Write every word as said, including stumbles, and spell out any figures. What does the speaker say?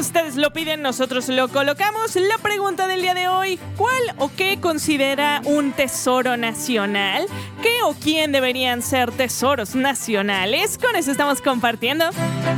ustedes lo piden, nosotros lo colocamos. La pregunta del día de hoy: ¿cuál o qué considera un tesoro nacional? ¿Qué o quién deberían ser tesoros nacionales? Con eso estamos compartiendo.